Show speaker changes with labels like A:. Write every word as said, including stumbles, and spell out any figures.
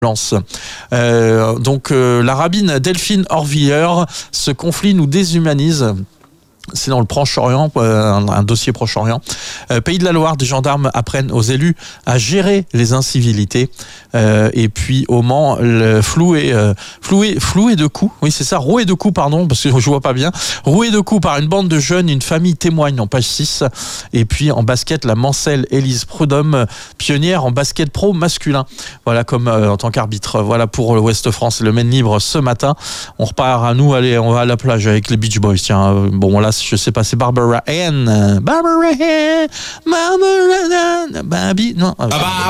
A: Lance. Euh, donc euh, la rabbine Delphine Orviller, ce conflit nous déshumanise. C'est dans le Proche-Orient, un, un dossier Proche-Orient. Euh, Pays de la Loire, des gendarmes apprennent aux élus à gérer les incivilités. Euh, et puis au Mans, le floué, euh, floué, floué de coups. Oui, c'est ça, roué de coups, pardon, parce que je vois pas bien. Roué de coups par une bande de jeunes, une famille témoigne en page six. Et puis en basket, la Mancelle Élise Prudhomme, pionnière en basket pro masculin. Voilà, comme euh, en tant qu'arbitre. Voilà pour l'Ouest France et le Maine libre ce matin. On repart à nous, allez, on va à la plage avec les Beach Boys. Tiens, bon là, je sais pas, c'est Barbara Ann. Barbara Ann, Barbara Ann, Baby, non.